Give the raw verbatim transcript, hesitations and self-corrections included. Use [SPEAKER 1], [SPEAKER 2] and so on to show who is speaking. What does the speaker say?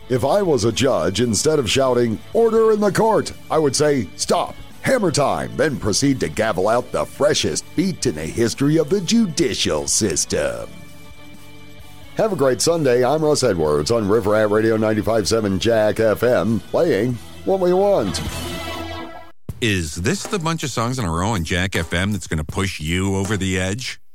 [SPEAKER 1] If I was a judge, instead of shouting, "Order in the court," I would say, "Stop, hammer time," then proceed to gavel out the freshest beat in the history of the judicial system. Have a great Sunday. I'm Russ Edwards on River Rat Radio ninety-five point seven Jack F M, playing what we want.
[SPEAKER 2] Is this the bunch of songs in a row on Jack F M that's going to push you over the edge?